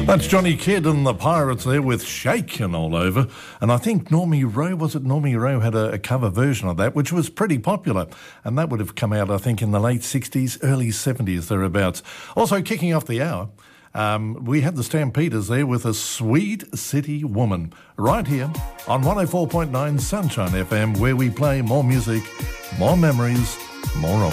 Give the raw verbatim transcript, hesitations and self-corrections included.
That's Johnny Kidd and the Pirates there with Shakin' All Over. And I think Normie Rowe, was it Normie Rowe, had a, a cover version of that, which was pretty popular. And that would have come out, I think, in the late sixties, early seventies, thereabouts. Also, kicking off the hour, um, we had the Stampeders there with a Sweet City Woman, right here on one oh four point nine Sunshine F M, where we play more music, more memories, more of